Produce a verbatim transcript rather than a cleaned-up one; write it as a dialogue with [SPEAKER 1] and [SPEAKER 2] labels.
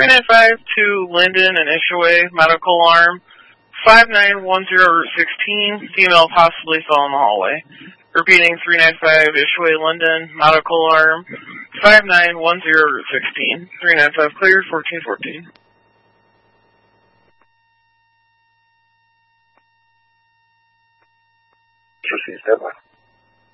[SPEAKER 1] three nine five to Linden and Ishiway, medical alarm. five nine one zero Route sixteen, female possibly fell in the hallway. Repeating, three nine five Ishiway, Linden, medical alarm. five nine one zero Route sixteen. three nine five cleared, fourteen fourteen.
[SPEAKER 2] Proceed, step by.